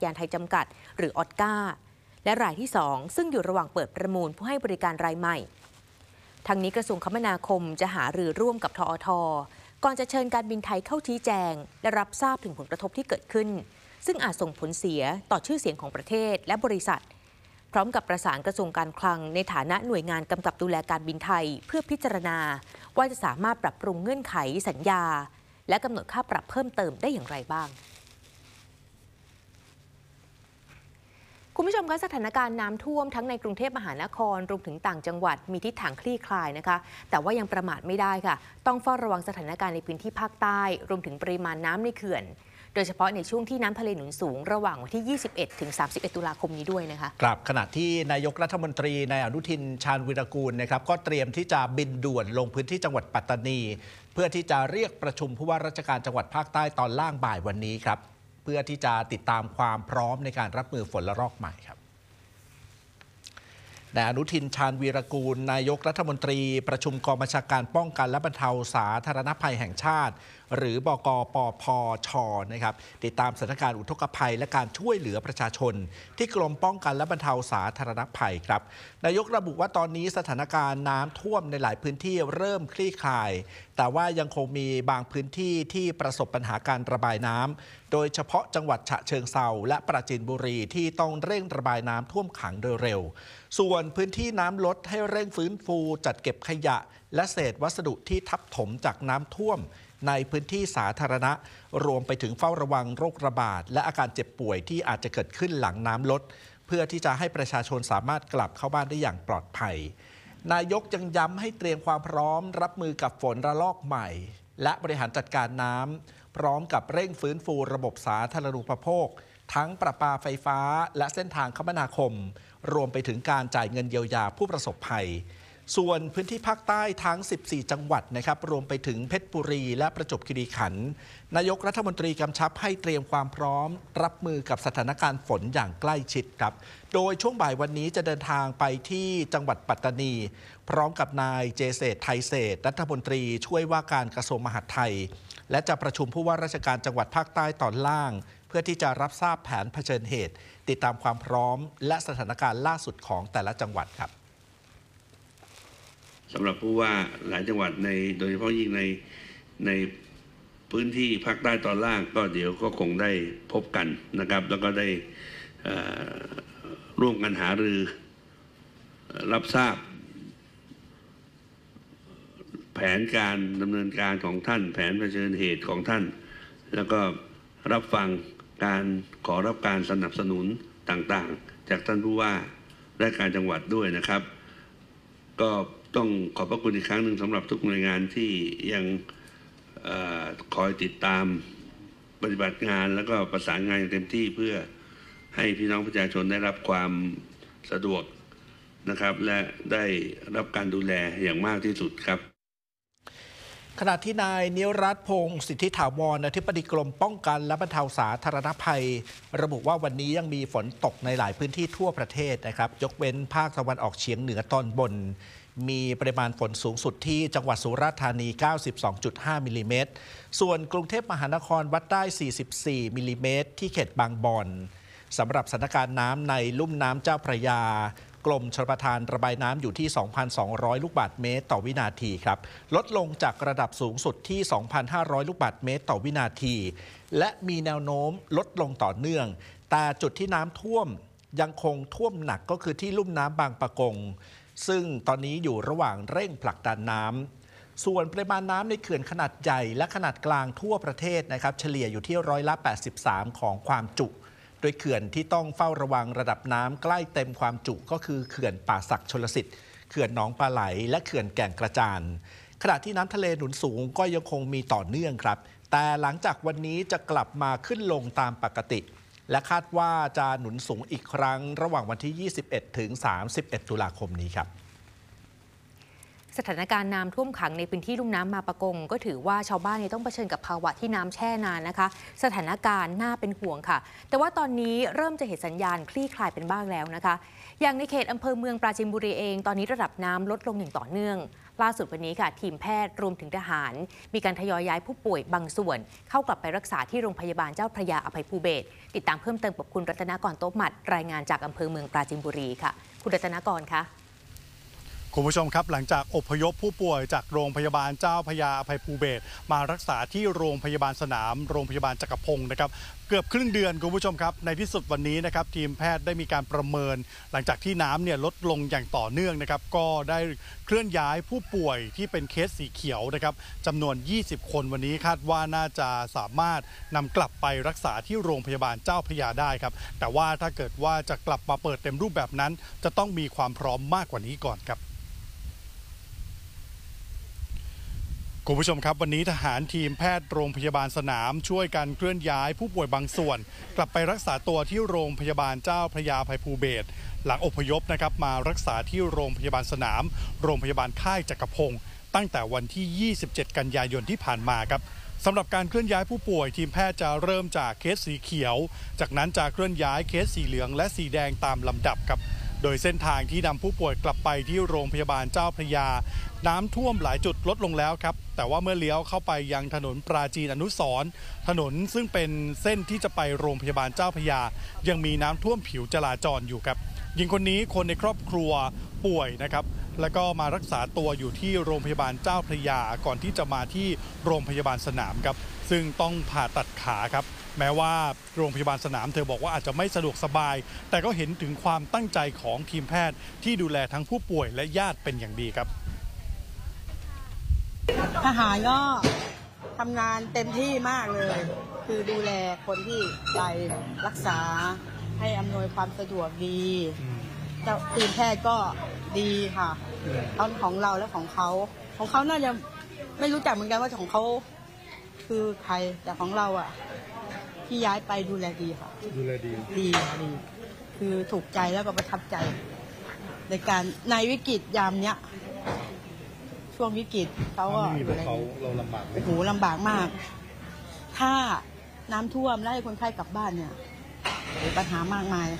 ยานไทยจำกัดหรือออสการ์และรายที่2ซึ่งอยู่ระหว่างเปิดประมูลผู้ให้บริการรายใหม่ทางนี้กระทรวงคมนาคมจะหารือร่วมกับทอท.ก่อนจะเชิญการบินไทยเข้าชี้แจงและรับทราบถึงผลกระทบที่เกิดขึ้นซึ่งอาจส่งผลเสียต่อชื่อเสียงของประเทศและบริษัทพร้อมกับประสานกระทรวงการคลังในฐานะหน่วยงานกำกับดูแลการบินไทยเพื่อพิจารณาว่าจะสามารถปรับปรุงเงื่อนไขสัญญาและกำหนดค่าปรับเพิ่มเติมได้อย่างไรบ้างคุณผู้ชมคะสถานการณ์น้ำท่วมทั้งในกรุงเทพมหานครรวมถึงต่างจังหวัดมีทิศทางคลี่คลายนะคะแต่ว่ายังประมาทไม่ได้ค่ะต้องเฝ้าระวังสถานการณ์ในพื้นที่ภาคใต้รวมถึงปริมาณน้ำในเขื่อนโดยเฉพาะในช่วงที่น้ำทะเลหนุนสูงระหว่างวันที่ 21 ถึง 31 ตุลาคมนี้ด้วยนะคะครับขณะที่นายกรัฐมนตรีนายอนุทินชาญวิรากูลนะครับก็เตรียมที่จะบินด่วนลงพื้นที่จังหวัดปัตตานีเพื่อที่จะเรียกประชุมผู้ว่าราชการจังหวัดภาคใต้ตอนล่างบ่ายวันนี้ครับเพื่อที่จะติดตามความพร้อมในการรับมือฝนระลอกใหม่ครับนายอนุทินชาญวีรกูลนายกรัฐมนตรีประชุมกองบัญชาการป้องกันและบรรเทาสาธารณภัยแห่งชาติหรือบกปพชนะครับติดตามสถานการณ์อุทกภัยและการช่วยเหลือประชาชนที่กรมป้องกันและบรรเทาสาธารณภัยครับนายกระบุว่าตอนนี้สถานการณ์น้ำท่วมในหลายพื้นที่เริ่มคลี่คลายแต่ว่ายังคงมีบางพื้นที่ที่ประสบปัญหาการระบายน้ำโดยเฉพาะจังหวัดฉะเชิงเทราและปราจีนบุรีที่ต้องเร่งระบายน้ำท่วมขังโดยเร็วส่วนพื้นที่น้ำลดให้เร่งฟื้นฟูจัดเก็บขยะและเศษวัสดุที่ทับถมจากน้ำท่วมในพื้นที่สาธารณะรวมไปถึงเฝ้าระวังโรคระบาดและอาการเจ็บป่วยที่อาจจะเกิดขึ้นหลังน้ำลดเพื่อที่จะให้ประชาชนสามารถกลับเข้าบ้านได้อย่างปลอดภัยนายกยังย้ำให้เตรียมความพร้อมรับมือกับฝนระลอกใหม่และบริหารจัดการน้ำพร้อมกับเร่งฟื้นฟูระบบสาธารณูปโภคทั้งประปาไฟฟ้าและเส้นทางคมนาคมรวมไปถึงการจ่ายเงินเยียวยาผู้ประสบภัยส่วนพื้นที่ภาคใต้ทั้ง 14 จังหวัดนะครับรวมไปถึงเพชรบุรีและประจวบคีรีขันธ์นายกรัฐมนตรีกำชับให้เตรียมความพร้อมรับมือกับสถานการณ์ฝนอย่างใกล้ชิดครับโดยช่วงบ่ายวันนี้จะเดินทางไปที่จังหวัดปัตตานีพร้อมกับนายเจเศรษฐ์ไทยเศรษฐ์รัฐมนตรีช่วยว่าการกระทรวงมหาดไทยและจะประชุมผู้ว่าราชการจังหวัดภาคใต้ตอนล่างเพื่อที่จะรับทราบแผนเผชิญเหตุติดตามความพร้อมและสถานการณ์ล่าสุดของแต่ละจังหวัดครับสำหรับผู้ว่าหลายจังหวัดโดยเฉพาะยิ่งในพื้นที่ภาคใต้ตอนล่างก็เดี๋ยวก็คงได้พบกันนะครับแล้วก็ได้ร่วมกันหารือรับทราบแผนการดำเนินการของท่านแผนเผชิญเหตุของท่านแล้วก็รับฟังการขอรับการสนับสนุนต่างๆจากท่านผู้ว่าราชการจังหวัดด้วยนะครับก็ต้องขอบพระคุณอีกครั้งหนึ่งสำหรับทุกหน่วยงานที่ยังคอยติดตามปฏิบัติงานแล้วก็ประสานงานอย่างเต็มที่เพื่อให้พี่น้องประชาชนได้รับความสะดวกนะครับและได้รับการดูแลอย่างมากที่สุดครับขณะที่นายนิรัตน์พงศ์สิทธิถาวรอธิบดีกรมป้องกันและบรรเทาสาธารณภัยระบุว่าวันนี้ยังมีฝนตกในหลายพื้นที่ทั่วประเทศนะครับยกเว้นภาคตะวันออกเฉียงเหนือตอนบนมีปริมาณฝนสูงสุดที่จังหวัดสุราษฎร์ธานี 92.5 มิลลิเมตรส่วนกรุงเทพมหานครวัดได้ 44 มิลลิเมตรที่เขตบางบอนสำหรับสถานการณ์น้ำในลุ่มน้ำเจ้าพระยากรมชลประทานระบายน้ำอยู่ที่ 2,200 ลูกบาศก์เมตรต่อวินาทีครับลดลงจากระดับสูงสุดที่ 2,500 ลูกบาศก์เมตรต่อวินาทีและมีแนวโน้มลดลงต่อเนื่องแต่จุดที่น้ำท่วมยังคงท่วมหนักก็คือที่ลุ่มน้ำบางปะกงซึ่งตอนนี้อยู่ระหว่างเร่งผลักดันน้ำส่วนปริมาณน้ำในเขื่อนขนาดใหญ่และขนาดกลางทั่วประเทศนะครับเฉลี่ยอยู่ที่83%ของความจุโดยเขื่อนที่ต้องเฝ้าระวังระดับน้ำใกล้เต็มความจุก็คือเขื่อนป่าสักชลสิทธิ์เขื่อนหนองปลาไหลและเขื่อนแก่งกระจานขณะที่น้ำทะเลหนุนสูงก็ยังคงมีต่อเนื่องครับแต่หลังจากวันนี้จะกลับมาขึ้นลงตามปกติและคาดว่าจะหนุนสูงอีกครั้งระหว่างวันที่ 21 ถึง 31 ตุลาคมนี้ครับสถานการณ์น้ำท่วมขังในพื้นที่ลุ่มน้ำมาปะกงก็ถือว่าชาวบ้านต้องเผชิญกับภาวะที่น้ำแช่นานนะคะสถานการณ์น่าเป็นห่วงค่ะแต่ว่าตอนนี้เริ่มจะเห็นสัญญาณคลี่คลายเป็นบ้างแล้วนะคะอย่างในเขตอำเภอเมืองปราจีนบุรีเองตอนนี้ระดับน้ำลดลงอย่างต่อเนื่องล่าสุดวันนี้ค่ะทีมแพทย์รวมถึงทหารมีการทยอยย้ายผู้ป่วยบางส่วนเข้ากลับไปรักษาที่โรงพยาบาลเจ้าพระยาอภัยภูเบศรติดตามเพิ่มเติมกับคุณรัตนกรโต๊ะหมัดรายงานจากอำเภอเมืองปราจีนบุรีค่ะคุณรัตนกรคะคุณผู้ชมครับหลังจากอพยพผู้ป่วยจากโรงพยาบาลเจ้าพระยาอภัยภูเบศรมารักษาที่โรงพยาบาลสนามโรงพยาบาลจักรพงศ์นะครับเกือบครึ่งเดือนคุณผู้ชมครับในที่สุดวันนี้นะครับทีมแพทย์ได้มีการประเมินหลังจากที่น้ำเนี่ยลดลงอย่างต่อเนื่องนะครับก็ได้เคลื่อนย้ายผู้ป่วยที่เป็นเคสสีเขียวนะครับจำนวน20คนวันนี้คาดว่าน่าจะสามารถนำกลับไปรักษาที่โรงพยาบาลเจ้าพระยาได้ครับแต่ว่าถ้าเกิดว่าจะกลับมาเปิดเต็มรูปแบบนั้นจะต้องมีความพร้อมมากกว่านี้ก่อนครับคุณผู้ชมครับวันนี้ทหารทีมแพทย์โรงพยาบาลสนามช่วยกันเคลื่อนย้ายผู้ป่วยบางส่วนกลับไปรักษาตัวที่โรงพยาบาลเจ้าพระยาอภัยภูเบศรหลังอพยพนะครับมารักษาที่โรงพยาบาลสนามโรงพยาบาลค่ายจักรพงศ์ตั้งแต่วันที่27กันยายนที่ผ่านมาครับสำหรับการเคลื่อนย้ายผู้ป่วยทีมแพทย์จะเริ่มจากเคสสีเขียวจากนั้นจะเคลื่อนย้ายเคสสีเหลืองและสีแดงตามลำดับครับโดยเส้นทางที่นำผู้ป่วยกลับไปที่โรงพยาบาลเจ้าพระยาน้ำท่วมหลายจุดลดลงแล้วครับแต่ว่าเมื่อเลี้ยวเข้าไปยังถนนปราจีนอนุสรณ์ถนนซึ่งเป็นเส้นที่จะไปโรงพยาบาลเจ้าพระยายังมีน้ำท่วมผิวจราจรอยู่ครับหญิงคนนี้คนในครอบครัวป่วยนะครับแล้วก็มารักษาตัวอยู่ที่โรงพยาบาลเจ้าพระยาก่อนที่จะมาที่โรงพยาบาลสนามครับซึ่งต้องผ่าตัดขาครับแม้ว่าโรงพยาบาลสนามเธอบอกว่าอาจจะไม่สะดวกสบายแต่ก็เห็นถึงความตั้งใจของทีมแพทย์ที่ดูแลทั้งผู้ป่วยและญาติเป็นอย่างดีครับทหารก็ทำงานเต็มที่มากเลยคือดูแลคนที่ไปรักษาให้อำนวยความสะดวกดีเจ้าทีมแพทย์ก็ดีค่ะทั้งของเราและของเขาน่าจะไม่รู้จักเหมือนกันว่าของเขาคือใครแต่ของเราอ่ะที่ย้ายไปดูแลดีค่ะดูแลดีคือถูกใจแล้วก็ประทับใจในการในวิกฤตยามเนี้ยช่วงวิกฤตเขาก็ดูแลเราลำบากโอ้โหลำบากมากถ้าน้ำท่วมแล้วให้คนไข้กลับบ้านเนี่ยปัญหามากมาย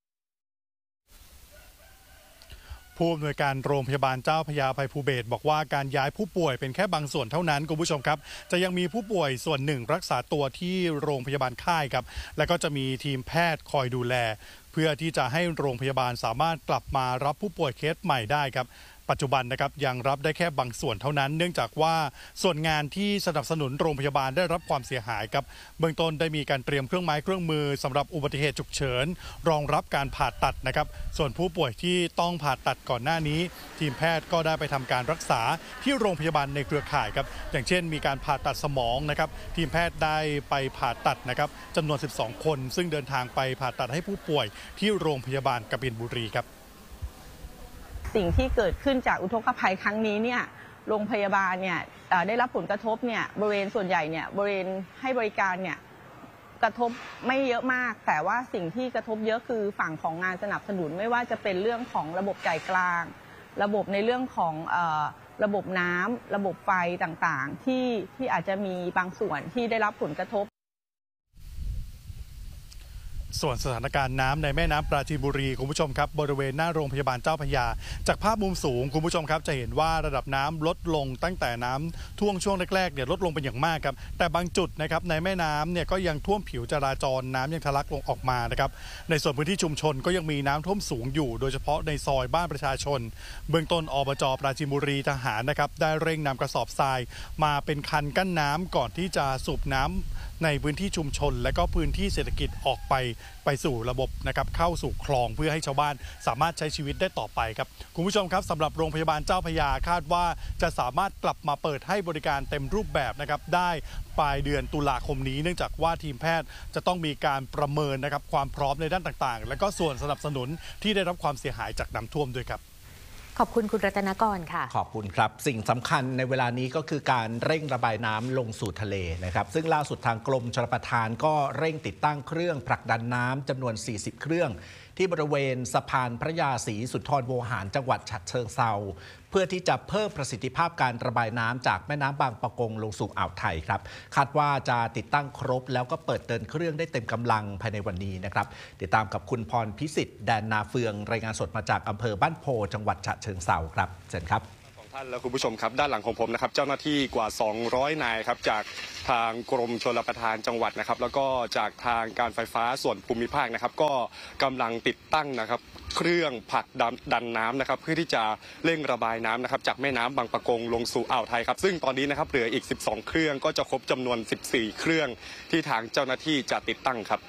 ผู้อำนวยการโรงพยาบาลเจ้าพระยาอภัยภูเบศรบอกว่าการย้ายผู้ป่วยเป็นแค่บางส่วนเท่านั้นคุณผู้ชมครับจะยังมีผู้ป่วยส่วนหนึ่งรักษาตัวที่โรงพยาบาลค่ายครับและก็จะมีทีมแพทย์คอยดูแลเพื่อที่จะให้โรงพยาบาลสามารถกลับมารับผู้ป่วยเคสใหม่ได้ครับปัจจุบันนะครับยังรับได้แค่บางส่วนเท่านั้นเนื่องจากว่าส่วนงานที่สนับสนุนโรงพยาบาลได้รับความเสียหายครับเบื้องต้นได้มีการเตรียมเครื่องไม้เครื่องมือสำหรับอุบัติเหตุฉุกเฉินรองรับการผ่าตัดนะครับส่วนผู้ป่วยที่ต้องผ่าตัดก่อนหน้านี้ทีมแพทย์ก็ได้ไปทำการรักษาที่โรงพยาบาลในเครือข่ายครับอย่างเช่นมีการผ่าตัดสมองนะครับทีมแพทย์ได้ไปผ่าตัดนะครับจำนวน12คนซึ่งเดินทางไปผ่าตัดให้ผู้ป่วยที่โรงพยาบาลกบินบุรีครับสิ่งที่เกิดขึ้นจากอุทกภัยครั้งนี้เนี่ยโรงพยาบาลเนี่ยได้รับผลกระทบเนี่ยบริเวณส่วนใหญ่เนี่ยบริเวณให้บริการเนี่ยกระทบไม่เยอะมากแต่ว่าสิ่งที่กระทบเยอะคือฝั่งของงานสนับสนุนไม่ว่าจะเป็นเรื่องของระบบจ่ายกลางระบบในเรื่องของระบบน้ำระบบไฟต่างๆที่อาจจะมีบางส่วนที่ได้รับผลกระทบส่วนสถานการณ์น้ำในแม่น้ำปราจีนบุรีคุณผู้ชมครับบริเวณหน้าโรงพยาบาลเจ้าพระยาจากภาพมุมสูงคุณผู้ชมครับจะเห็นว่าระดับน้ำลดลงตั้งแต่น้ำท่วมช่วงแรกๆเนี่ยลดลงเป็นอย่างมากครับแต่บางจุดนะครับในแม่น้ำเนี่ยก็ยังท่วมผิวจราจรน้ำยังทะลักลงออกมานะครับในส่วนพื้นที่ชุมชนก็ยังมีน้ำท่วมสูงอยู่โดยเฉพาะในซอยบ้านประชาชนเบื้องต้นอบจ.ปราจีนบุรีทหารนะครับได้เร่งนำกระสอบทรายมาเป็นคันกั้นน้ำก่อนที่จะสูบน้ำในพื้นที่ชุมชนและก็พื้นที่เศรษฐกิจออกไปสู่ระบบนะครับเข้าสู่คลองเพื่อให้ชาวบ้านสามารถใช้ชีวิตได้ต่อไปครับคุณผู้ชมครับสำหรับโรงพยาบาลเจ้าพระยาคาดว่าจะสามารถกลับมาเปิดให้บริการเต็มรูปแบบนะครับได้ปลายเดือนตุลาคมนี้เนื่องจากว่าทีมแพทย์จะต้องมีการประเมินนะครับความพร้อมในด้านต่างๆและก็ส่วนสนับสนุนที่ได้รับความเสียหายจากน้ำท่วมด้วยครับขอบคุณคุณรัตนกรค่ะขอบคุณครับสิ่งสำคัญในเวลานี้ก็คือการเร่งระบายน้ำลงสู่ทะเลนะครับซึ่งล่าสุดทางกรมชลประทานก็เร่งติดตั้งเครื่องผลักดันน้ำจำนวน40เครื่องที่บริเวณสะพานพระยาศรีสุนทรโวหารจังหวัดฉะเชิงเทราเพื่อที่จะเพิ่มประสิทธิภาพการระบายน้ำจากแม่น้ำบางปะกงลงสู่อ่าวไทยครับคาดว่าจะติดตั้งครบแล้วก็เปิดเดินเครื่องได้เต็มกำลังภายในวันนี้นะครับติดตามกับคุณพรพิสิทธิ์แดนนาเฟืองรายงานสดมาจากอำเภอบ้านโพจังหวัดฉะเชิงเทราครับเชิญครับท่านและคุณผู้ชมครับด้านหลังของผมนะครับเจ้าหน้าที่กว่า200นายครับจากทางกรมชลประทานจังหวัดนะครับแล้วก็จากทางการไฟฟ้าส่วนภูมิภาคนะครับก็กำลังติดตั้งนะครับเครื่องผลักดันน้ำนะครับเพื่อที่จะเร่งระบายน้ำนะครับจากแม่น้ำบางปะกงลงสู่อ่าวไทยครับซึ่งตอนนี้นะครับเหลืออีก12เครื่องก็จะครบจำนวน14เครื่องที่ทางเจ้าหน้าที่จะติดตั้งครับ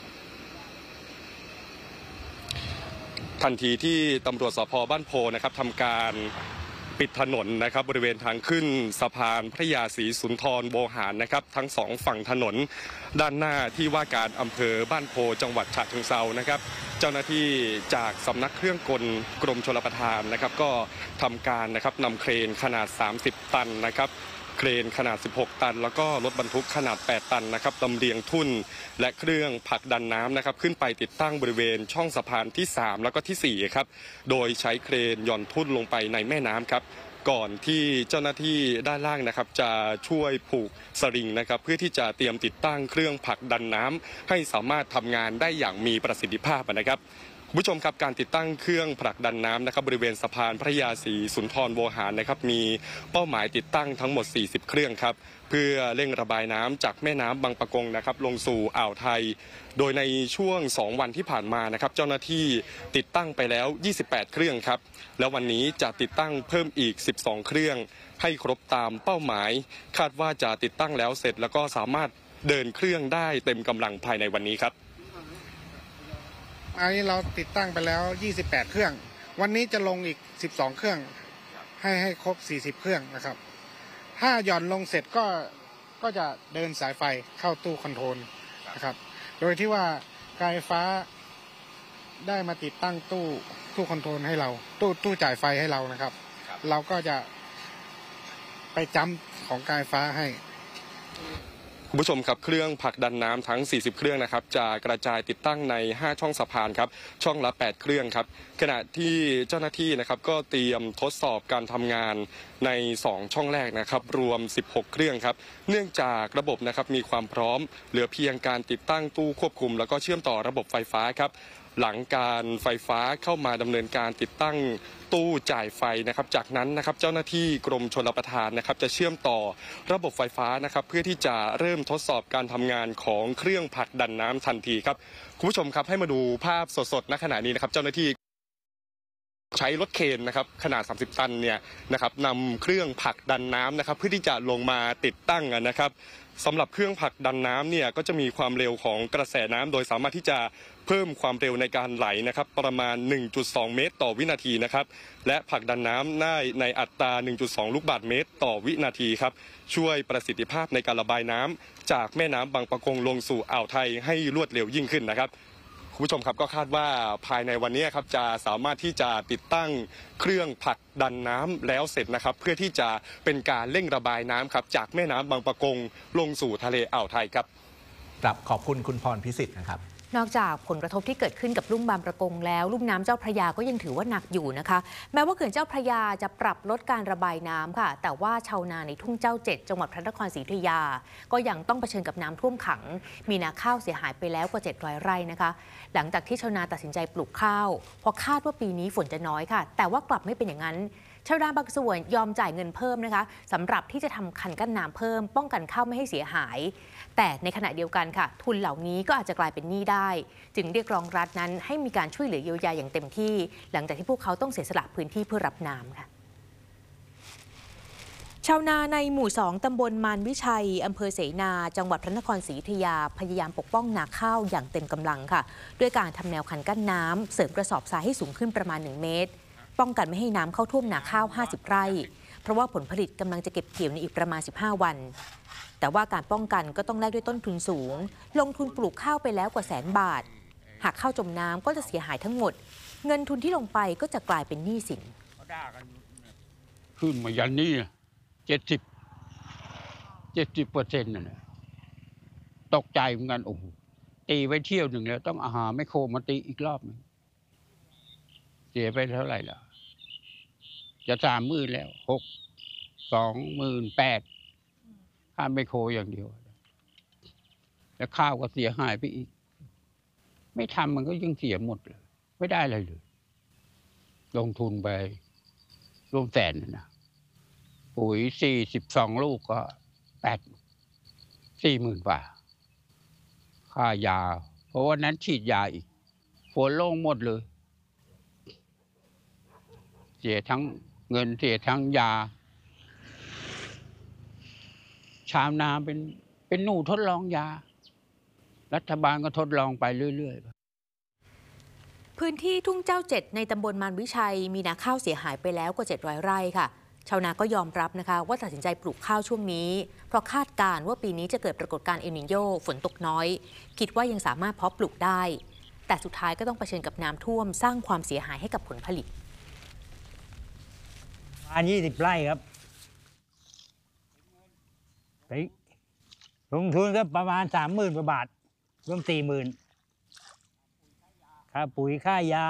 ทันทีที่ตำรวจสภ.บ้านโพนะครับทำการปิดถนนนะครับบริเวณทางขึ้นสะพานพระยาศรีสุนทรโวหารนะครับทั้ง2ฝั่งถนนด้านหน้าที่ว่าการอำเภอบ้านโพจังหวัดฉะเชิงเทรานะครับเจ้าหน้าที่จากสำนักเครื่องกลกรมชลประทานนะครับก็ทำการนะครับนำเครนขนาด30ตันนะครับเครนขนาด16ตันแล้วก็รถบรรทุกขนาด8ตันนะครับลำเลียงทุ่นและเครื่องผลักดันน้ำนะครับขึ้นไปติดตั้งบริเวณช่องสะพานที่3แล้วก็ที่4ครับโดยใช้เครนหย่อนทุ่นลงไปในแม่น้ำครับก่อนที่เจ้าหน้าที่ด้านล่างนะครับจะช่วยผูกสลิงนะครับเพื่อที่จะเตรียมติดตั้งเครื่องผลักดันน้ำให้สามารถทำงานได้อย่างมีประสิทธิภาพนะครับคุณผู้ชมครับการติดตั้งเครื่องผลักดันน้ำนะครับบริเวณสะพานพระยาศรีสุนทรโวหารนะครับมีเป้าหมายติดตั้งทั้งหมด40เครื่องครับเพื่อเร่งระบายน้ำจากแม่น้ำบางปะกงนะครับลงสู่อ่าวไทยโดยในช่วง2วันที่ผ่านมานะครับเจ้าหน้าที่ติดตั้งไปแล้ว28เครื่องครับแล้ววันนี้จะติดตั้งเพิ่มอีก12เครื่องให้ครบตามเป้าหมายคาดว่าจะติดตั้งแล้วเสร็จแล้วก็สามารถเดินเครื่องได้เต็มกำลังภายในวันนี้ครับอันนี้เราติดตั้งไปแล้ว28เครื่องวันนี้จะลงอีก12เครื่องให้ครบ40เครื่องนะครับถ้าหย่อนลงเสร็จก็จะเดินสายไฟเข้าตู้คอนโทรลนะครับโดยที่ว่าการไฟฟ้าได้มาติดตั้งตู้คอนโทรลให้เราตู้จ่ายไฟให้เรานะครับเราก็จะไปจัมป์ของการไฟฟ้าให้คุณผู้ชมครับเครื่องผลักดันน้ำทั้ง40เครื่องนะครับจะกระจายติดตั้งใน5ช่องสะพานครับช่องละ8เครื่องครับขณะที่เจ้าหน้าที่นะครับก็เตรียมทดสอบการทำงานใน2ช่องแรกนะครับรวม16เครื่องครับเนื่องจากระบบนะครับมีความพร้อมเหลือเพียงการติดตั้งตู้ควบคุมแล้วก็เชื่อมต่อระบบไฟฟ้าครับหลังการไฟฟ้าเข้ามาดำเนินการติดตั้งตู้จ่ายไฟนะครับจากนั้นนะครับเจ้าหน้าที่กรมชลประทานนะครับจะเชื่อมต่อระบบไฟฟ้านะครับเพื่อที่จะเริ่มทดสอบการทำงานของเครื่องผลักดันน้ำทันทีครับคุณผู้ชมครับให้มาดูภาพสดๆณขณะนี้นะครับเจ้าหน้าที่ใช้รถเคนนะครับขนาด30ตันเนี่ยนะครับนำเครื่องผลักดันน้ำนะครับเพื่อที่จะลงมาติดตั้งนะครับสำหรับเครื่องผลักดันน้ำเนี่ยก็จะมีความเร็วของกระแสน้ำโดยสามารถที่จะเพิ่มความเร็วในการไหลนะครับประมาณ 1.2 เมตรต่อวินาทีนะครับและผลักดันน้ำได้ในอัตรา 1.2 ลูกบาศก์เมตรต่อวินาทีครับช่วยประสิทธิภาพในการระบายน้ำจากแม่น้ำบางปะกงลงสู่อ่าวไทยให้รวดเร็วยิ่งขึ้นนะครับคุณผู้ชมครับก็คาดว่าภายในวันนี้ครับจะสามารถที่จะติดตั้งเครื่องผลักดันน้ำแล้วเสร็จนะครับเพื่อที่จะเป็นการเร่งระบายน้ำครับจากแม่น้ำบางปะกงลงสู่ทะเลอ่าวไทยครับขอบคุณคุณพรพิสิทธิ์นะครับนอกจากผลกระทบที่เกิดขึ้นกับลุ่มบางปะกงแล้วลุ่มน้ำเจ้าพระยาก็ยังถือว่าหนักอยู่นะคะแม้ว่าเขื่อนเจ้าพระยาจะปรับลดการระบายน้ำค่ะแต่ว่าชาวนาในทุ่งเจ้า7จังหวัดพระนครศรีอยุธยาก็ยังต้องเผชิญกับน้ำท่วมขังมีนาข้าวเสียหายไปแล้วกว่า700ไร่นะคะหลังจากที่ชาวนาตัดสินใจปลูกข้าวเพราะคาดว่าปีนี้ฝนจะน้อยค่ะแต่ว่ากลับไม่เป็นอย่างนั้นชาวนาบางส่วนยอมจ่ายเงินเพิ่มนะคะสำหรับที่จะทำคันกั้นน้ำเพิ่มป้องกันข้าวไม่ให้เสียหายแต่ในขณะเดียวกันค่ะทุนเหล่านี้ก็อาจจะกลายเป็นหนี้ได้จึงเรียกร้องรัฐนั้นให้มีการช่วยเหลือเยียวยาอย่างเต็มที่หลังจากที่พวกเขาต้องเสียสละพื้นที่เพื่อรับน้ำค่ะชาวนาในหมู่2ตำบลมารวิชัยอำเภอเสนาจังหวัดพระนครศรีอยุธยาพยายามปกป้องนาข้าวอย่างเต็มกำลังค่ะด้วยการทำแนวคันกั้นน้ำเสริมกระสอบทรายให้สูงขึ้นประมาณ1 เมตรป้องกันไม่ให้น้ำเข้าท่วมนาข้าว50ไร่เพราะว่าผลผลิตกำลังจะเก็บเกี่ยวในอีกประมาณ15วันแต่ว่าการป้องกันก็ต้องแลกด้วยต้นทุนสูงลงทุนปลูกข้าวไปแล้วกว่า100,000 บาทหากข้าวจมน้ำก็จะเสียหายทั้งหมดเงินทุนที่ลงไปก็จะกลายเป็นหนี้สินขึ้นมายันนี้70%นั่นแหละตกใจเหมือนกันโอ้โหตีไว้เที่ยวหนึ่งแล้วต้องอาหารไม่โคมาตีอีกรอบนึงเสียไปเท่าไหร่ล่ะจะ30,000แล้ว28,000ค่าไมโครอย่างเดียวแล้วข้าวก็เสียหายไปอีกไม่ทำมันก็ยังเสียหมดเลยไม่ได้อะไรเลยลงทุนไปร่วม100,000นะปุ๋ย42ลูกก็40,000 กว่าค่ายาเพราะว่านั้นฉีดยาอีกฝนลงหมดเลยเสียทั้งเงินเสียทั้งยาชาวนาเป็นหนูทดลองยารัฐบาลก็ทดลองไปเรื่อยๆพื้นที่ทุ่งเจ้า7ในตำบลมารวิชัยมีนาข้าวเสียหายไปแล้วกว่า700 ไร่ค่ะชาวนาก็ยอมรับนะคะว่าตัดสินใจปลูกข้าวช่วงนี้เพราะคาดการณ์ว่าปีนี้จะเกิดปรากฏการณ์เอลนิโญฝนตกน้อยคิดว่ายังสามารถเพาะปลูกได้แต่สุดท้ายก็ต้องเผชิญกับน้ำท่วมสร้างความเสียหายให้กับผลผลิต 20 ไร่ครับลงทุนก็ประมาณ 30,000 กว่าบาทรวม 40,000ค่าปุ๋ยค่ายา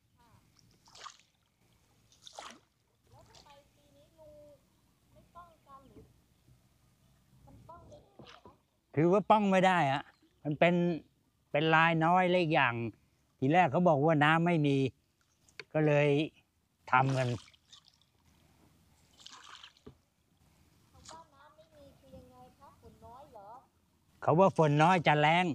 ถือว่าป้องไม่ได้อะมันเป็นลายน้อยเล็กอย่างทีแรกเขาบอกว่าน้ำไม่มีก็เลยทำกันเขาว่าฝนน้อยจะแล้ง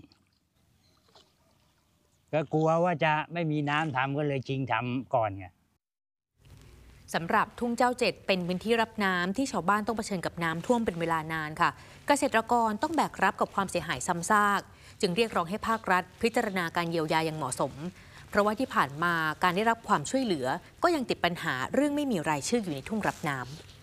ก็กลัวว่าจะไม่มีน้ำทำก็เลยชิงทำก่อนไงสำหรับทุ่งเจ้า7เป็นพื้นที่รับน้ำที่ชาวบ้านต้องเผชิญกับน้ำท่วมเป็นเวลานานค่ะเกษตรกรต้องแบกรับกับความเสียหายซ้ำซากจึงเรียกร้องให้ภาครัฐพิจารณาการเยียวยาอย่างเหมาะสมเพราะว่าที่ผ่านมาการได้รับความช่วยเหลือก็ยังติดปัญหาเรื่องไม่มีรายชื่ออยู่ในทุ่งรับน้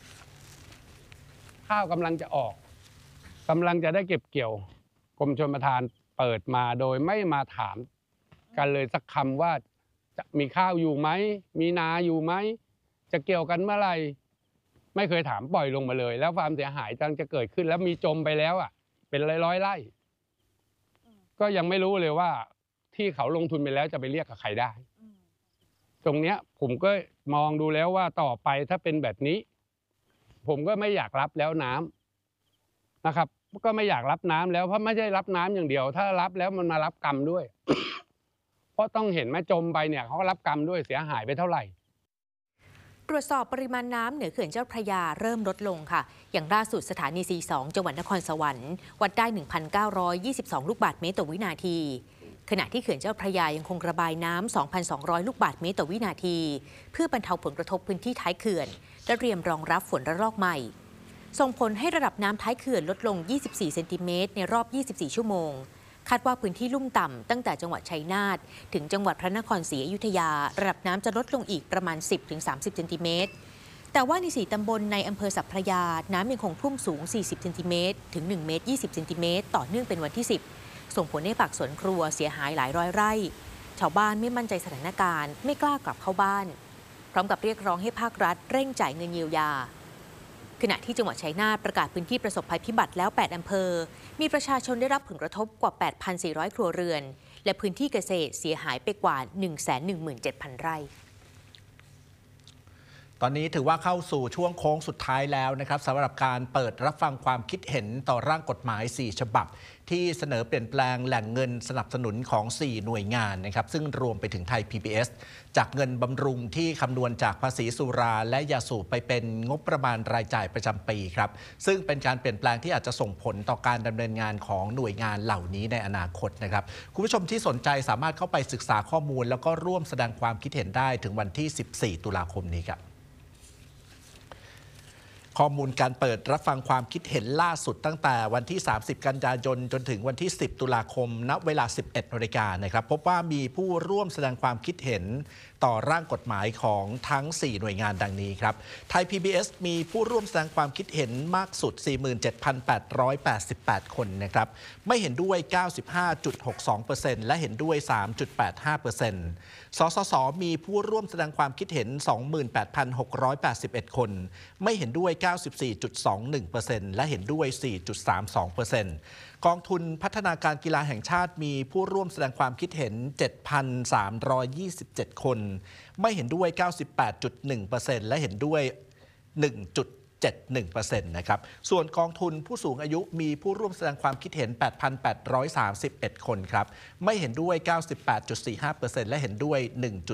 ำข้าวกำลังจะออกกำลังจะได้เก็บเกี่ยวกรมชลประทานเปิดมาโดยไม่มาถามกันเลยสักคำว่าจะมีข้าวอยู่ไหมมีนาอยู่ไหมจะเกี่ยวกันเมื่อไหร่ไม่เคยถามปล่อยลงมาเลยแล้วความเสียหายจะเกิดขึ้นแล้วมีจมไปแล้วอ่ะเป็นร้อยไร่ก็ยังไม่รู้เลยว่าที่เขาลงทุนไปแล้วจะไปเรียกกับใครได้ตรงเนี้ยผมก็มองดูแล้วว่าต่อไปถ้าเป็นแบบนี้ผมก็ไม่อยากรับแล้วน้ำนะครับก็ไม่อยากรับน้ำแล้วเพราะไม่ใช่รับน้ำอย่างเดียวถ้ารับแล้วมันมารับกรรมด้วย เพราะต้องเห็นแม่จมไปเนี่ยเขาก็รับกรรมด้วยเสียหายไปเท่าไหร่ตรวจสอบปริมาณน้ำเหนือเขื่อนเจ้าพระยาเริ่มลดลงค่ะอย่างล่าสุดสถานี42จังหวัดนครสวรรค์วัดได้ 1,922 ลูกบาศก์เมตรต่อวินาทีขณะที่เขื่อนเจ้าพระยายังคงระบายน้ำ 2,200 ลูกบาศก์เมตรต่อวินาทีเพื่อบรรเทาผลกระทบพื้นที่ท้ายเขื่อนและเตรียมรองรับฝนระลอกใหม่ส่งผลให้ระดับน้ำท้ายเขื่อนลดลง 24 เซนติเมตรในรอบ 24 ชั่วโมงคาดว่าพื้นที่ลุ่มต่ำตั้งแต่จังหวัดชัยนาทถึงจังหวัดพระนครศรีอยุธยาระดับน้ำจะลดลงอีกประมาณ 10-30 เซนติเมตรแต่ว่าใน4ตำบลในอำเภอสัพพระยาน้ำยังคงท่วมสูง 40 เซนติเมตรถึง 1 เมตร 20 เซนติเมตรต่อเนื่องเป็นวันที่ 10ส่งผลให้ปากสวนครัวเสียหายหลายร้อยไร่ชาวบ้านไม่มั่นใจสถานการณ์ไม่กล้ากลับเข้าบ้านพร้อมกับเรียกร้องให้ภาครัฐเร่งจ่ายเงินเยียวยาขณะที่จังหวัดชัยนาทประกาศพื้นที่ประสบภัยพิบัติแล้ว8อำเภอมีประชาชนได้รับผลกระทบกว่า 8,400 ครัวเรือนและพื้นที่เกษตรเสียหายไปกว่า 117,000 ไร่ตอนนี้ถือว่าเข้าสู่ช่วงโค้งสุดท้ายแล้วนะครับสำหรับการเปิดรับฟังความคิดเห็นต่อร่างกฎหมาย4ฉบับที่เสนอเปลี่ยนแปลงแหล่งเงินสนับสนุนของ4หน่วยงานนะครับซึ่งรวมไปถึงไทย PBS จากเงินบำรุงที่คำนวณจากภาษีสุราและยาสูบไปเป็นงบประมาณรายจ่ายประจำปีครับซึ่งเป็นการเปลี่ยนแปลงที่อาจจะส่งผลต่อการดำเนินงานของหน่วยงานเหล่านี้ในอนาคตนะครับคุณผู้ชมที่สนใจสามารถเข้าไปศึกษาข้อมูลแล้วก็ร่วมแสดงความคิดเห็นได้ถึงวันที่14ตุลาคมนี้ครับข้อมูลการเปิดรับฟังความคิดเห็นล่าสุดตั้งแต่วันที่30กันยายนจนถึงวันที่10ตุลาคมณเวลา 11 นาฬิกานะครับพบว่ามีผู้ร่วมแสดงความคิดเห็นต่อร่างกฎหมายของทั้ง4หน่วยงานดังนี้ครับไทย PBS มีผู้ร่วมแสดงความคิดเห็นมากสุด 47,888 คนนะครับไม่เห็นด้วย 95.62% และเห็นด้วย 3.85%สสสมีผู้ร่วมแสดงความคิดเห็น 28,681 คนไม่เห็นด้วย 94.21% และเห็นด้วย 4.32%กองทุนพัฒนาการกีฬาแห่งชาติมีผู้ร่วมแสดงความคิดเห็น 7,327 คนไม่เห็นด้วย 98.1% และเห็นด้วย 1.71% นะครับส่วนกองทุนผู้สูงอายุมีผู้ร่วมแสดงความคิดเห็น 8,831 คนครับไม่เห็นด้วย 98.45% และเห็นด้วย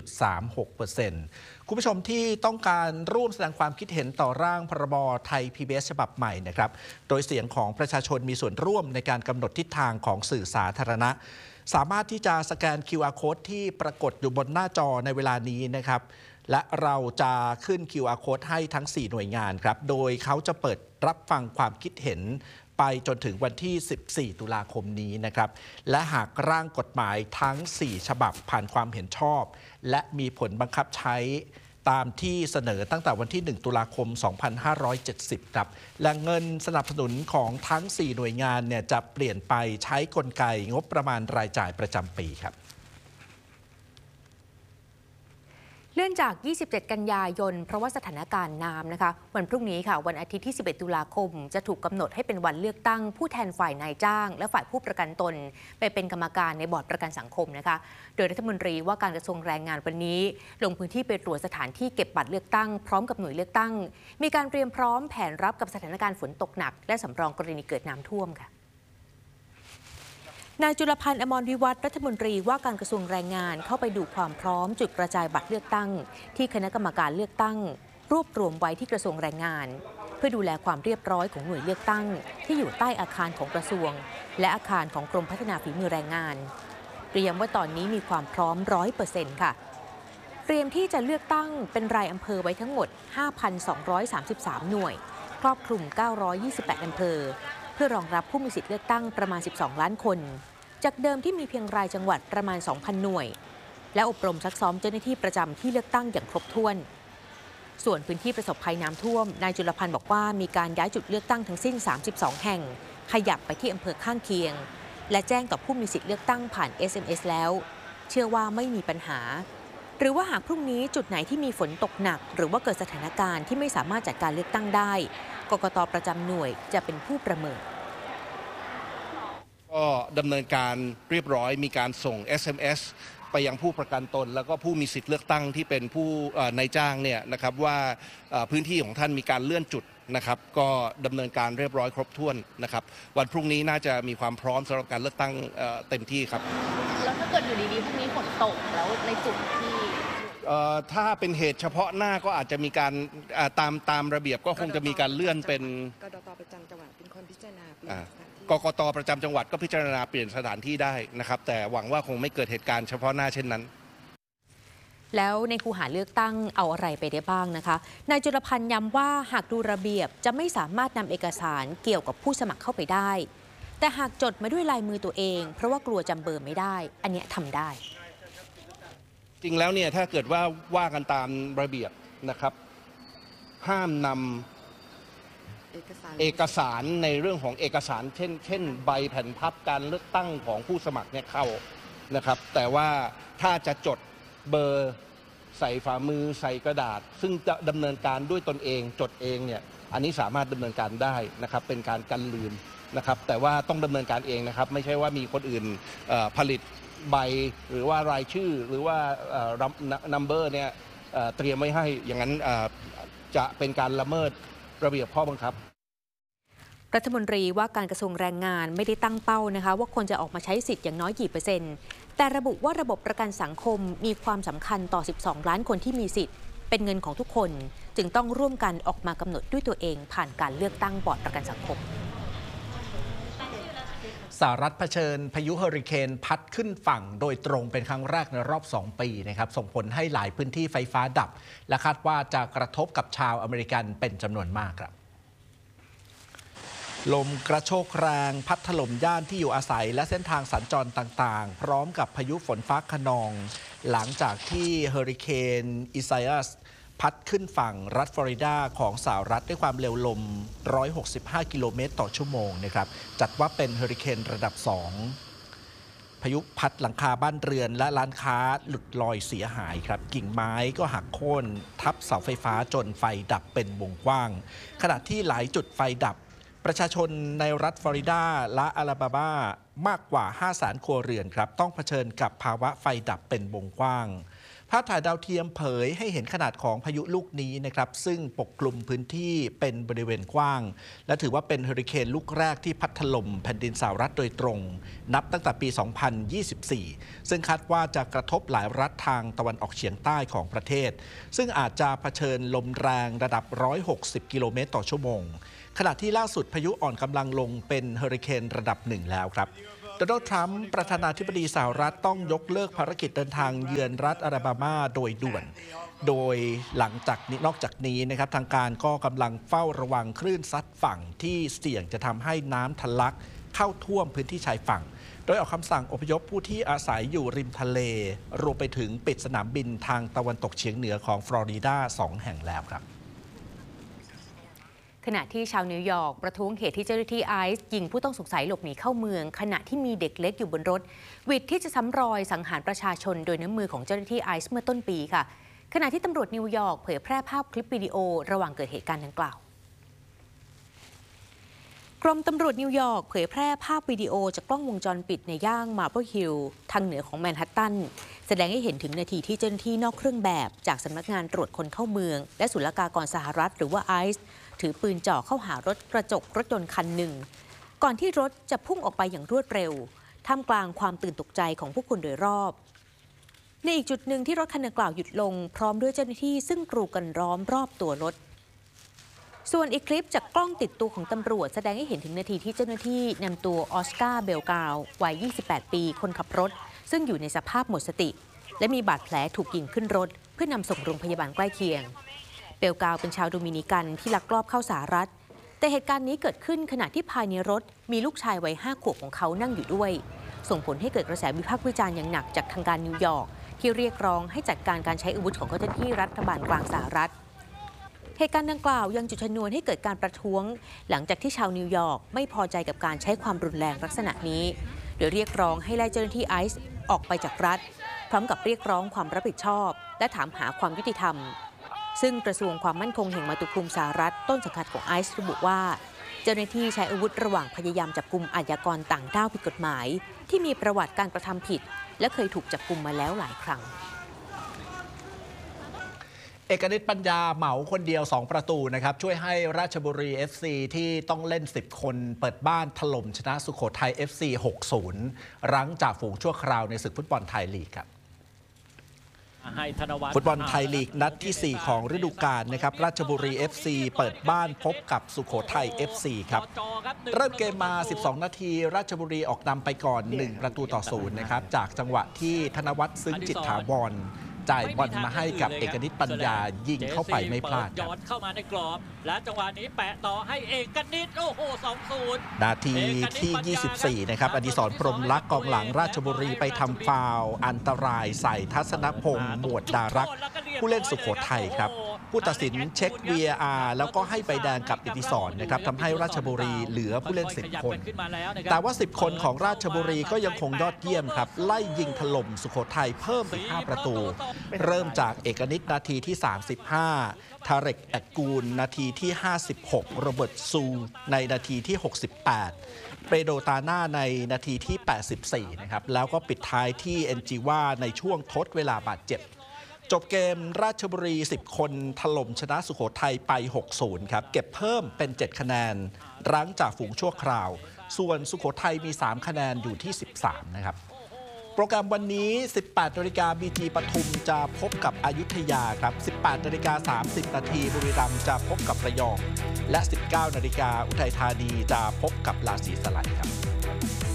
1.36%คุณผู้ชมที่ต้องการร่วมแสดงความคิดเห็นต่อร่างพรบไทย PBS ฉบับใหม่นะครับโดยเสียงของประชาชนมีส่วนร่วมในการกำหนดทิศทางของสื่อสาธารณะสามารถที่จะสแกน QR Code ที่ปรากฏอยู่บนหน้าจอในเวลานี้นะครับและเราจะขึ้น QR Code ให้ทั้ง 4 หน่วยงานครับโดยเขาจะเปิดรับฟังความคิดเห็นไปจนถึงวันที่ 14 ตุลาคมนี้นะครับและหากร่างกฎหมายทั้ง 4 ฉบับผ่านความเห็นชอบและมีผลบังคับใช้ตามที่เสนอตั้งแต่วันที่ 1 ตุลาคม 2570 ครับและเงินสนับสนุนของทั้ง 4 หน่วยงานเนี่ยจะเปลี่ยนไปใช้กลไกงบประมาณรายจ่ายประจำปีครับเลื่อนจาก 27 กันยายนเพราะว่าสถานการณ์น้ำนะคะวันพรุ่งนี้ค่ะวันอาทิตย์ที่ 11 ตุลาคมจะถูกกำหนดให้เป็นวันเลือกตั้งผู้แทนฝ่ายนายจ้างและฝ่ายผู้ประกันตนไปเป็นกรรมการในบอร์ดประกันสังคมนะคะโดยรัฐมนตรีว่าการกระทรวงแรงงานวันนี้ลงพื้นที่ไปตรวจสถานที่เก็บบัตรเลือกตั้งพร้อมกับหน่วยเลือกตั้งมีการเตรียมพร้อมแผนรับกับสถานการณ์ฝนตกหนักและสำรองกรณีเกิดน้ำท่วมค่ะนายจุลพันธ์ อมรวิวัฒน์รัฐมนตรีว่าการกระทรวงแรงงานเข้าไปดูความพร้อมจุดกระจายบัตรเลือกตั้งที่คณะกรรมการเลือกตั้งรวบรวมไว้ที่กระทรวงแรงงานเพื่อดูแลความเรียบร้อยของหน่วยเลือกตั้งที่อยู่ใต้อาคารของกระทรวงและอาคารของกรมพัฒนาฝีมือแรงงานเตรียมว่าตอนนี้มีความพร้อม 100% ค่ะเตรียมที่จะเลือกตั้งเป็นรายอำเภอไว้ทั้งหมด 5,233 หน่วยครอบคลุม 928 อำเภอเพื่อรองรับผู้มีสิทธิเลือกตั้งประมาณ 12 ล้านคนจากเดิมที่มีเพียงรายจังหวัดประมาณ 2,000 หน่วยและอบรมซักซ้อมเจ้าหน้าที่ประจำที่เลือกตั้งอย่างครบถ้วนส่วนพื้นที่ประสบภัยน้ำท่วมนายจุลพันธ์บอกว่ามีการย้ายจุดเลือกตั้งทั้งสิ้น 32 แห่งขยับไปที่อำเภอข้างเคียงและแจ้งต่อผู้มีสิทธิเลือกตั้งผ่าน SMS แล้วเชื่อว่าไม่มีปัญหาหรือว่าหากพรุ่งนี้จุดไหนที่มีฝนตกหนักหรือว่าเกิดสถานการณ์ที่ไม่สามารถจัดการเลือกตั้งได้กกต.ประจำหน่วยจะเป็นผู้ประเมินก็ดำเนินการเรียบร้อยมีการส่ง SMS ไปยังผู้ประกันตนแล้วก็ผู้มีสิทธิ์เลือกตั้งที่เป็นผู้นายจ้างเนี่ยนะครับว่าพื้นที่ของท่านมีการเลื่อนจุดนะครับก็ดำเนินการเรียบร้อยครบถ้วนนะครับวันพรุ่งนี้น่าจะมีความพร้อมสำหรับการเลือกตั้งเต็มที่ครับแล้วถ้าเกิดอยู่ดีๆพรุ่งนี้ฝนตกแล้วในจุดที่ถ้าเป็นเหตุเฉพาะหน้าก็อาจจะมีการตามระเบียบก็คงจะมีการเลื่อนเป็นกกต.ประจำจังหวัดเป็นคนพิจารณากกต.ประจำจังหวัดก็พิจารณาเปลี่ยนสถานที่ได้นะครับแต่หวังว่าคงไม่เกิดเหตุการณ์เฉพาะหน้าเช่นนั้นแล้วในคูหาเลือกตั้งเอาอะไรไปได้บ้างนะคะนายจุลพันธ์ย้ำว่าหากดูระเบียบจะไม่สามารถนำเอกสารเกี่ยวกับผู้สมัครเข้าไปได้แต่หากจดมาด้วยลายมือตัวเองเพราะว่ากลัวจำเบอร์ไม่ได้อันนี้ทำได้จริงแล้วเนี่ยถ้าเกิดว่ากันตามระเบียบนะครับห้ามนำเอกสารในเรื่องของเอกสารเช่นใบแผ่นพับการเลือกตั้งของผู้สมัครเนี่ยเข้านะครับแต่ว่าถ้าจะจดเบอร์ใส่ฝ่ามือใส่กระดาษซึ่งจะดำเนินการด้วยตนเองจดเองเนี่ยอันนี้สามารถดำเนินการได้นะครับเป็นการกันลืมนะครับแต่ว่าต้องดำเนินการเองนะครับไม่ใช่ว่ามีคนอื่นผลิตใบหรือว่ารายชื่อหรือว่านัมเบอร์เนี่ยเตรียมไว้ให้อย่างนั้นจะเป็นการละเมิดระเบียบข้อบังคับรัฐมนตรีว่าการกระทรวงแรงงานไม่ได้ตั้งเป้านะคะว่าคนจะออกมาใช้สิทธิ์อย่างน้อยกี่เปอร์เซ็นต์แต่ระบุว่าระบบประกันสังคมมีความสำคัญต่อ 12 ล้านคนที่มีสิทธิ์เป็นเงินของทุกคนจึงต้องร่วมกันออกมากำหนดด้วยตัวเองผ่านการเลือกตั้งบอร์ดประกันสังคมสหรัฐเผชิญพายุเฮอริเคนพัดขึ้นฝั่งโดยตรงเป็นครั้งแรกในรอบ 2 ปีนะครับส่งผลให้หลายพื้นที่ไฟฟ้าดับและคาดว่าจะกระทบกับชาวอเมริกันเป็นจำนวนมากครับลมกระโชกแรงพัดถล่มย่านที่อยู่อาศัยและเส้นทางสัญจรต่างๆพร้อมกับพายุฝนฟ้าคะนองหลังจากที่เฮอริเคนอิซายาสพัดขึ้นฝั่งรัฐฟลอริดาของสหรัฐด้วยความเร็วลม165 กิโลเมตรต่อชั่วโมงนะครับจัดว่าเป็นเฮอริเคนระดับ 2 พายุพัดหลังคาบ้านเรือนและร้านค้าหลุดลอยเสียหายครับกิ่งไม้ก็หักโค่นทับเสาไฟฟ้าจนไฟดับเป็นวงกว้างขณะที่หลายจุดไฟดับประชาชนในรัฐฟลอริดาและอลาบามามากกว่า 500,000 ครัวเรือนครับต้องเผชิญกับภาวะไฟดับเป็นวงกว้างภาพถ่ายดาวเทียมเผยให้เห็นขนาดของพายุลูกนี้นะครับซึ่งปกคลุมพื้นที่เป็นบริเวณกว้างและถือว่าเป็นเฮอริเคนลูกแรกที่พัดถล่มแผ่นดินสหรัฐโดยตรงนับตั้งแต่ปี 2024 ซึ่งคาดว่าจะกระทบหลายรัฐทางตะวันออกเฉียงใต้ของประเทศซึ่งอาจจะเผชิญลมแรงระดับ 160 กิโลเมตรต่อชั่วโมงขณะที่ล่าสุดพายุอ่อนกำลังลงเป็นเฮอริเคนระดับ 1 แล้วครับโดนัลด์ทรัมป์ประธานาธิบดีสหรัฐต้องยกเลิกภารกิจเดินทางเยือนรัฐอลาบามาโดยด่วนโดยหลังจากนี้นอกจากนี้นะครับทางการก็กำลังเฝ้าระวังคลื่นซัดฝั่งที่เสี่ยงจะทำให้น้ำทะลักเข้าท่วมพื้นที่ชายฝั่งโดยออกคำสั่งอพยพผู้ที่อาศัยอยู่ริมทะเลรวมไปถึงปิดสนามบินทางตะวันตกเฉียงเหนือของฟลอริดา2 แห่งแล้วครับขณะที่ชาวนิวยอร์กประท้วงเหตุที่เจ้าหน้าที่ไอซ์ยิงผู้ต้องสงสัยหลบหนีเข้าเมืองขณะที่มีเด็กเล็กอยู่บนรถวิทย์ที่จะซ้ำรอยสังหารประชาชนโดยน้ำมือของเจ้าหน้าที่ไอซ์เมื่อต้นปีค่ะขณะที่ตำรวจนิวยอร์กเผยแพร่ภาพคลิปวิดีโอระหว่างเกิดเหตุการณ์ดังกล่าวกรมตำรวจนิวยอร์กเผยแพร่ภาพวิดีโอจากกล้องวงจรปิดในย่างมาร์เบิลฮิลล์ทางเหนือของแมนฮัตตันแสดงให้เห็นถึงนาทีที่เจ้าหน้าที่นอกเครื่องแบบจากสำนักงานตรวจคนเข้าเมืองและศุลกากรสหรัฐหรือว่าไอซ์ถือปืนจ่อเข้าหารถกระจกรถยนต์คันหนึ่งก่อนที่รถจะพุ่งออกไปอย่างรวดเร็วท่ามกลางความตื่นตกใจของผู้คนโดยรอบในอีกจุดหนึ่งที่รถคันดังกล่าวหยุดลงพร้อมด้วยเจ้าหน้าที่ซึ่งกรูกันล้อมรอบตัวรถส่วนอีกคลิปจากกล้องติดตัวของตำรวจแสดงให้เห็นถึงนาทีที่เจ้าหน้าที่นำตัวออสการ์เบลกาววัย 28 ปีคนขับรถซึ่งอยู่ในสภาพหมดสติและมีบาดแผลถูกยิงขึ้นรถเพื่อนำส่งโรงพยาบาลใกล้เคียงเบลกาวเป็นชาวโดมินิกันที่ลักลอบเข้าสหรัฐแต่เหตุการณ์นี้เกิดขึ้นขณะที่ภายในรถมีลูกชายวัย 5 ขวบของเขานั่งอยู่ด้วยส่งผลให้เกิดกระแสวิพากษ์วิจารณ์อย่างหนักจากทางการนิวยอร์กที่เรียกร้องให้จัดการการใช้อาวุธของเจ้าหน้าที่รัฐบาลกลางสหรัฐเหตุการณ์ดังกล่าวยังจุดชนวนให้เกิดการประท้วงหลังจากที่ชาวนิวยอร์กไม่พอใจกับการใช้ความรุนแรงลักษณะนี้โดยเรียกร้องให้ไล่เจ้าหน้าที่ไอซ์ออกไปจากรัฐพร้อมกับเรียกร้องความรับผิดชอบและถามหาความยุติธรรมซึ่งกระทรวงความมั่นคงแห่งมาตุภูมิสหรัฐต้นสังกัดของไอซ์ระบุว่าเจ้าหน้าที่ใช้อาวุธระหว่างพยายามจับกุมอาชญากรต่างด้าวผิดกฎหมายที่มีประวัติการกระทำผิดและเคยถูกจับกุมมาแล้วหลายครั้งเอกนิตปัญญาเหมาคนเดียว2 ประตูนะครับช่วยให้ราชบุรี FC ที่ต้องเล่น10 คนเปิดบ้านถล่มชนะสุโขทัย FC 6-0 รั้งจ่าฝูงชั่วคราวในศึกฟุตบอลไทยลีกครับฟุตบอลไทยลีกนัดที่ 4 ของฤดูกาลนะครับราชบุรี FC เปิดบ้านพบกับสุโขทัย FC ครับเริ่มเกมมา 12 นาทีราชบุรีออกนำไปก่อน1-0นะครับจากจังหวะที่ธนวัฒน์ซึ้งจิตถาวรจ่ายบอลมาให้กับเอกนิตปัญญายิงเข้าไปไม่พลาดครับเข้ามาในกรอบและจังหวะนี้แปะต่อให้เอกนิตโอ้โห 2-0 นาทีที่ 24 นะครับอดิศรพรหมลักษณ์กองหลังราชบุรีไปทำฟาวล์อันตรายใส่ทัศนพงษ์หมวดดารักษ์ผู้เล่นสุโขทัยครับผู้ตัดสินเช็ค VAR แล้วก็ให้ใบแดงกับอดิศรนะครับทำให้ราชบุรีเหลือผู้เล่น10 คนแต่ว่า10 คนของราชบุรีก็ยังคงยอดเยี่ยมครับไล่ยิงถล่มสุโขทัยเพิ่มอีก5 ประตูเริ่มจากเอกนิตนาทีที่ 35 ทาเร็กแอดกูลนาทีที่ 56 โรเบิร์ตซูในนาทีที่ 68 เปโดตาน่าในนาทีที่ 84 นะครับแล้วก็ปิดท้ายที่เอ็นจิว่าในช่วงทดเวลาบาดเจ็บจบเกมราชบุรี10 คนถล่มชนะสุโขทัยไป 6-0 ครับเก็บเพิ่มเป็น 7 คะแนนรั้งจากฝูงชั่วคราวส่วนสุโขทัยมี 3 คะแนนอยู่ที่ 13 นะครับโปรแกรมวันนี้ 18 นาฬิกา BG ปทุมจะพบกับอยุธยาครับ 18 นาฬิกา 30 นาทีบุรีรัมย์จะพบกับระยองและ 19 นาฬิกาอุทัยธานีจะพบกับราศีสไลครับ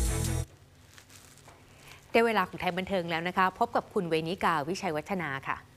ได้เวลาของไทยบันเทิงแล้วนะคะพบกับคุณเวนิกาวิชัยวัฒนาค่ะ